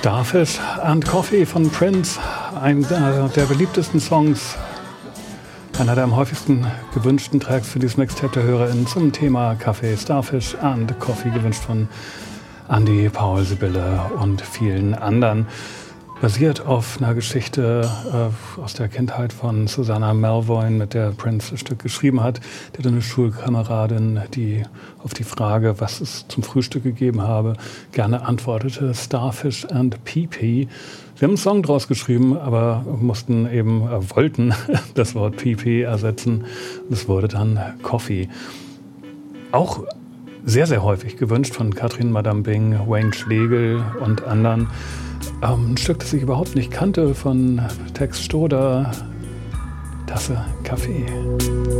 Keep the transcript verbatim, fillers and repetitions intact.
Starfish and Coffee von Prince, einer der beliebtesten Songs, einer der am häufigsten gewünschten Tracks für dieses Mixtape der HörerInnen zum Thema Kaffee. Starfish and Coffee, gewünscht von Andy, Paul, Sibylle und vielen anderen. Basiert auf einer Geschichte äh, aus der Kindheit von Susanna Melvoin, mit der Prince das Stück geschrieben hat. Die hatte eine Schulkameradin, die auf die Frage, was es zum Frühstück gegeben habe, gerne antwortete: Starfish and Pee-Pee. Sie haben einen Song draus geschrieben, aber mussten eben, äh, wollten das Wort Pee-Pee ersetzen. Es wurde dann Coffee. Auch sehr, sehr häufig gewünscht von Katrin Madame Bing, Wayne Schlegel und anderen. Ähm, ein Stück, das ich überhaupt nicht kannte, von Tex Stoder, Tasse Kaffee.